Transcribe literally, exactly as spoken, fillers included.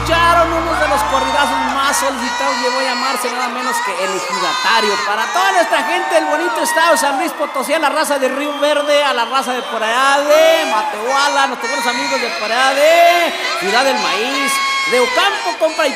escucharon uno de los corridazos más solicitados, llegó a llamarse nada menos que El Ejidatario. Para toda nuestra gente del bonito estado de San Luis Potosí, a la raza de Río Verde, a la raza de por allá de Matehuala, nuestros buenos amigos de por allá de Ciudad del Maíz, de Ocampo, compa, y